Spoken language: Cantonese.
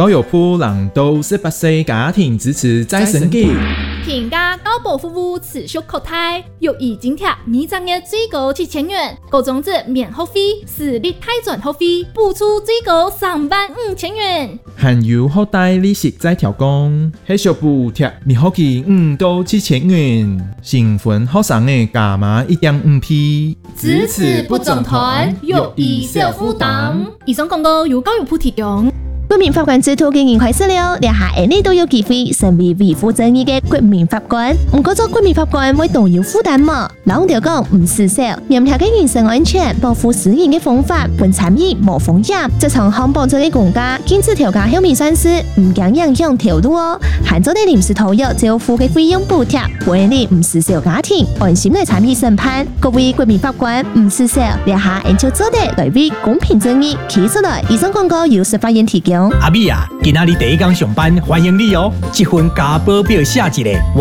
高友铺让都18岁家庭支持再生机。 平价高保服务持续扩大，又已津贴每张月最高7000元，高种子免学费，私立大专学费补助最高35000元。 含有学贷利息再调降，还小补贴每学期5到7000元，新婚学生的加码1.5%。 支持不总团，又以小负担。以上广告由高友铺提供。 国民法官制度经营开始了，连下你都有機會成為維護正義嘅國民法官。唔過做國民法官會動搖負擔嘛？老條講唔施手，嚴格嘅人身安全、保護私隱嘅方法，本參與無風險。這場康保這個國家禁止調價後面算是唔驚影響條路哦。限咗啲臨時投入就付嘅費用補貼，為你唔施手家庭安心嚟參與審判。各位國民法官唔施手，連下就做得代表公平正義企出來。以上廣告由司法院提供。 阿美啊，今仔日第一天上班，歡迎你哦！這份加保表寫一個。